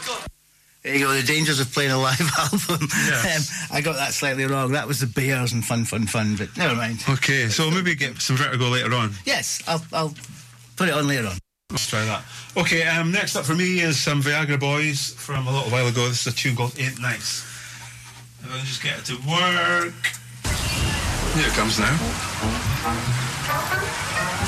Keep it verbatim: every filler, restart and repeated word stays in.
There you go, The Dangers of Playing a Live Album. Yes. um, I got that slightly wrong. That was the Bears and Fun Fun Fun, but never mind. Okay, so maybe get some Vertigo later on. Yes, I'll, I'll put it on later on. Let's try that. Okay, um, next up for me is some Viagra Boys from a little while ago. This is a tune called Ain't Nice. If I can just get it to work. Here it comes now.